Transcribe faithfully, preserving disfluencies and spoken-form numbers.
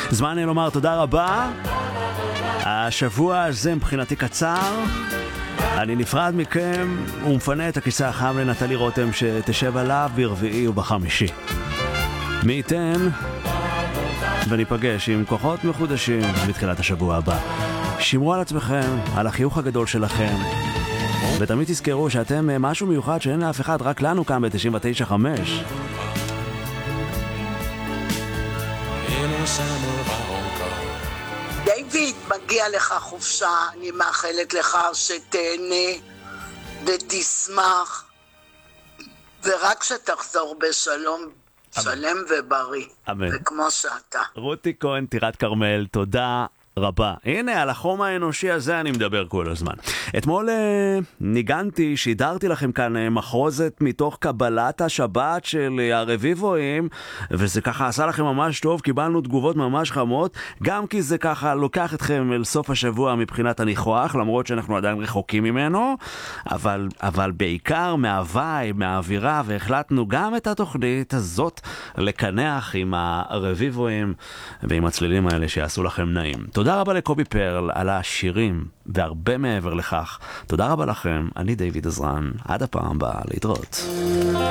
זמן לומר תודה רבה. השבוע הזה מבחינתי קצר. אני נפרד מכם ומפנה את הכיסא החם לנטלי רותם שתשב עליו ברביעי ובחמישי. מי ייתן וניפגש עם כוחות מחודשים בתחילת השבוע הבא. שמרו על עצמכם, על החיוך הגדול שלכם, ותמיד תזכרו שאתם משהו מיוחד שאין לאף אחד, רק לנו כאן ב-תשעים ותשע חמש. דיוויד, מגיע לך חופשה, אני מאחלת לך שתהנה ותשמח, ורק שתחזור בשלום, שלם ובריא, אמן. וכמו שאתה. רותי כהן, טירת כרמל, תודה רבה. הנה, על החום האנושי הזה אני מדבר כל הזמן. אתמול אה, ניגנתי, שידרתי לכם כאן אה, מחרוזת מתוך קבלת השבת של אה, הרביבואים, וזה ככה עשה לכם ממש טוב, קיבלנו תגובות ממש חמות, גם כי זה ככה לוקח אתכם אל סוף השבוע מבחינת הניחוח, למרות שאנחנו עדיין רחוקים ממנו, אבל, אבל בעיקר מהווי, מהאווירה, והחלטנו גם את התוכנית הזאת לקנח עם הרביבואים ועם הצלילים האלה שיעשו לכם נעים. תודה רבה לקובי פרל על השירים, והרבה מעבר לכך. תודה רבה לכם, אני דיוויד עזרן, עד הפעם הבאה, להתראות.